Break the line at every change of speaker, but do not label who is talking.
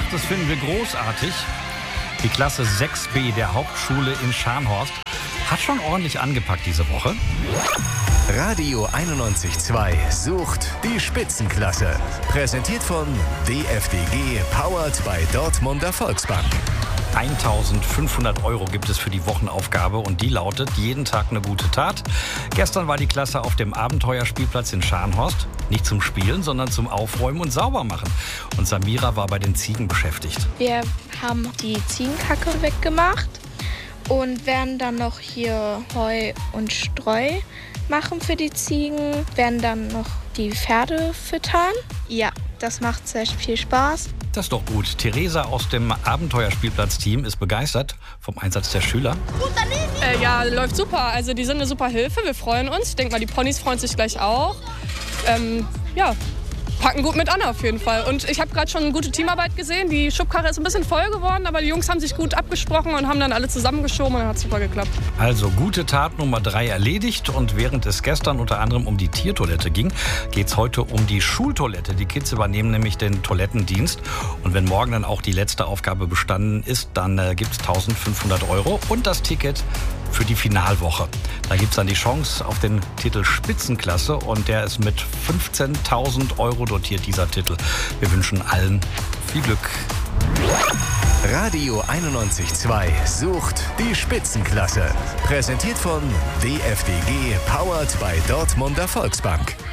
das finden wir großartig. Die Klasse 6b der Hauptschule in Scharnhorst hat schon ordentlich angepackt diese Woche.
Radio 91.2 sucht die Spitzenklasse. Präsentiert von DFDG, powered by Dortmunder Volksbank.
1.500 € gibt es für die Wochenaufgabe und die lautet: jeden Tag eine gute Tat. Gestern war die Klasse auf dem Abenteuerspielplatz in Scharnhorst. Nicht zum Spielen, sondern zum Aufräumen und Saubermachen. Und Samira war bei den Ziegen beschäftigt.
Wir haben die Ziegenkacke weggemacht und werden dann noch hier Heu und Streu machen für die Ziegen. Werden dann noch die Pferde füttern. Ja, das macht sehr viel Spaß.
Das ist doch gut. Theresa aus dem Abenteuerspielplatz-Team ist begeistert vom Einsatz der Schüler.
Ja, läuft super. Also die sind eine super Hilfe. Wir freuen uns. Ich denke mal, die Ponys freuen sich gleich auch. Packen gut mit an auf jeden Fall. Und ich habe gerade schon eine gute Teamarbeit gesehen. Die Schubkarre ist ein bisschen voll geworden, aber die Jungs haben sich gut abgesprochen und haben dann alle zusammengeschoben und dann hat super geklappt.
Also gute Tat Nummer 3 erledigt. Und während es gestern unter anderem um die Tiertoilette ging, geht es heute um die Schultoilette. Die Kids übernehmen nämlich den Toilettendienst. Und wenn morgen dann auch die letzte Aufgabe bestanden ist, dann gibt es 1.500 € und das Ticket für die Finalwoche. Da gibt es dann die Chance auf den Titel Spitzenklasse und der ist mit 15.000 € dotiert, dieser Titel. Wir wünschen allen viel Glück.
Radio 91.2 sucht die Spitzenklasse. Präsentiert von DFDG, powered by Dortmunder Volksbank.